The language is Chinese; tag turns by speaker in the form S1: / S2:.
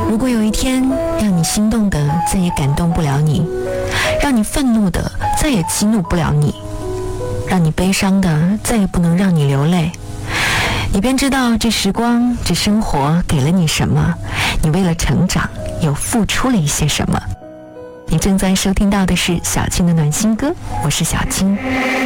S1: 如果有一天让你心动的再也感动不了你，让你愤怒的再也激怒不了你，让你悲伤的再也不能让你流泪，你便知道这时光这生活给了你什么，你为了成长又付出了一些什么。你正在收听到的是小青的暖心歌，我是小青。